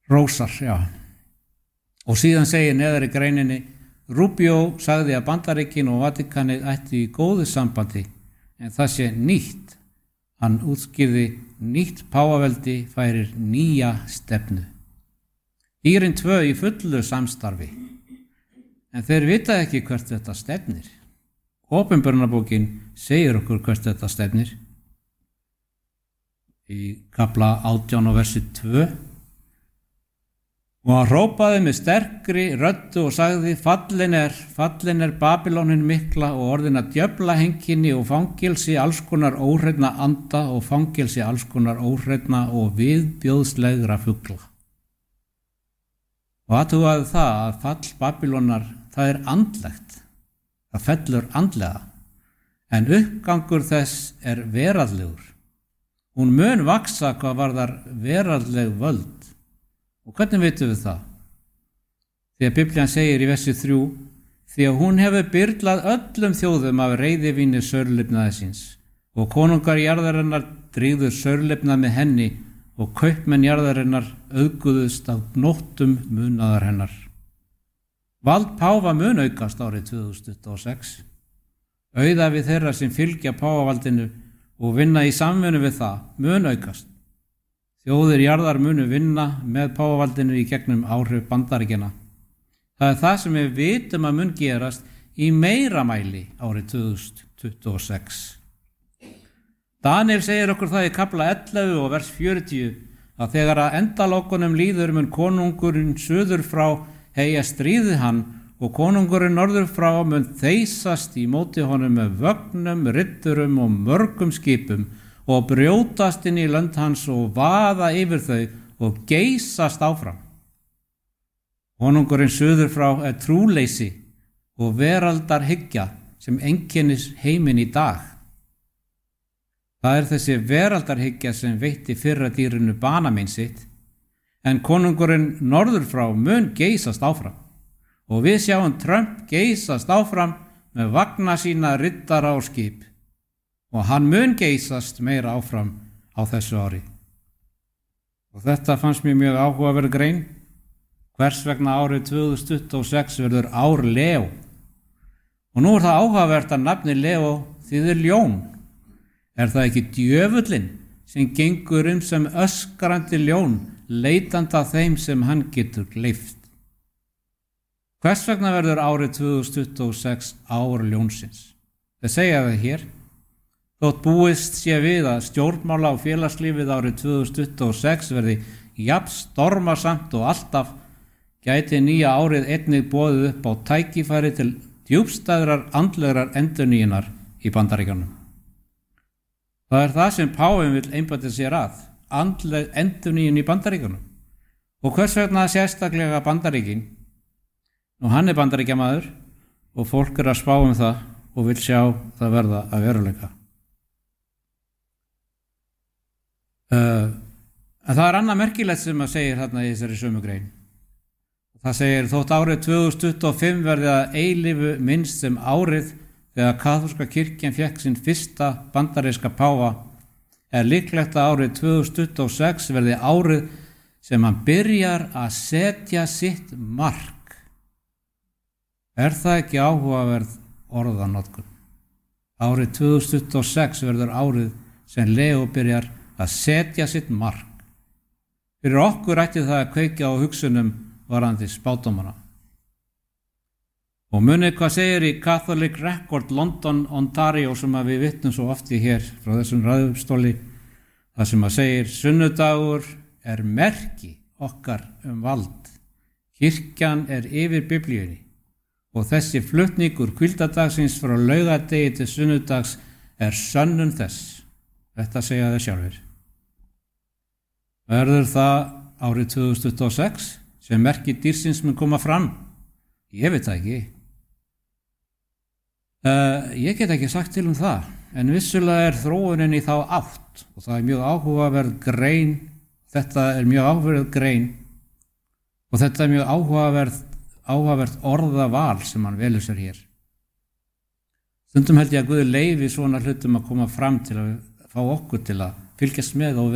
Rósar, já. Og síðan segir neðar í greininni, Rubio sagði að Bandaríkin og Vatikanið ættu í góðu sambandi, en það sé nýtt. Hann útskýrði nýtt páfaveldi færir nýja stefnu. Dýrin 2 í fullu samstarfi. En þeir vita ekki hvert þetta stefnir. Opinberunarbókin segir okkur hvert þetta stefnir. Í kafla 18 og versi 2. Og hann hrópaði með sterkri röddu og sagði, fallin er Babylónin mikla og orðin að djöflahenginni og fangelsi alls konar óhreinna anda og fangelsi alls konar óhreinna og viðbjóðslegra fugla. Og athugaðu það að fall Babylónar, það er andlegt, það fellur andlega, en uppgangur þess er veraldlegur. Hún mun vaksa hvað varðar veraldleg völd. Og hvernig veitum við það? Því að Biblían segir í versi 3, því að hún hefur byrlað öllum þjóðum af reiðivíni saurlifnaði síns og konungar jarðarinnar drígðu saurlifnað með henni og kaupmenn jarðarinnar auðguðust af gnóttum munaðar hennar. Vald páfa mun aukast árið 2026. Auðæfi þeirra sem fylgja páfavaldinu og vinna í samvinnu við það mun aukast. Þjóðir jarðar munu vinna með páfavaldinu í gegnum áhrif Bandaríkjanna. Það er það sem við vitum að mun gerast í meira mæli árið 2026. Daniel segir okkur það í kafla 11 og vers 40 að þegar að endalokunum líður mun konungurinn suður frá heyja stríði hann og konungurinn norður frá mun þeysast í móti honum með vögnum, riddurum og mörgum skipum og brjótast inn í lönd hans og vaða yfir þau og geysast áfram. Konungurinn suður frá er trúleysi og veraldarhyggja sem einkennis heiminn í dag. Það er þessi veraldarhyggja sem veitti fyrra dýrinu banamein sitt, en konungurinn norður frá mun geysast áfram. Og við sjáum Trump geysast áfram með vagna sína, riddara og skip. Og hann mun geysast meira áfram á þessu ári. Og þetta fannst mér mjög áhugaverð grein. Hvers vegna árið 2026 verður ár Leó. Og nú er það áhugavert að nafni Leó þýðir ljón. Er það ekki djöfullinn sem gengur sem öskrandi ljón, leitandi að þeim sem hann getur gleypt? Hvers vegna verður árið 2026 ár ljónsins? Það segja það hér. Þótt búist sé við að stjórnmála og félagslífið árið 2026 verði jafn stormasamt og alltaf, gæti nýja árið einnig boðið upp á tækifæri til djúpstæðrar andlegrar endurnýjunar í Bandaríkjunum. Það er það sem páfinn vill einbeita sér að, andleg endurnýjun í Bandaríkjunum. Og hvers vegna sérstaklega Bandaríkin? Nú hann er Bandaríkjamaður og fólk er að spá það og vill sjá það verða að veruleika. En það er annað merkilegt sem að segir þarna í þessari sömu grein. Það segir þótt árið 2025 verði að eilífu minnst sem árið þegar kaþólska kirkjan fékk sinn fyrsta bandaríska páfa, er líklegt að árið 2026 verði árið sem hann byrjar að setja sitt mark. Er það ekki áhugaverð orðanotkun? Árið 2026 verður árið sem Leó byrjar að setja sitt mark. Fyrir okkur ætti það að kveikja á hugsunum varðandi spádómana. Og munið hvað segir í Catholic Record London, Ontario, sem að við vitnum svo oft í hér frá þessum ræðustóli, það sem að segir sunnudagur er merki okkar vald. Kirkjan er yfir Biblíunni og þessi flutningur hvíldadagsins frá laugadegi til sunnudags er sönnun þess. Þetta segja þau sjálfur. Verður það árið 2026 sem merki dýrsins mun koma fram? Ég veit það ekki. Ég get ekki sagt til það, en vissulega er þróunin í þá átt og það er mjög áhugaverð grein. Þetta er mjög áhugaverð grein og þetta er mjög áhugavert orðaval sem hann velur sér hér. Stundum held ég að Guð leyfi svona hlutum að koma fram til að fá okkur til að fylgjast með og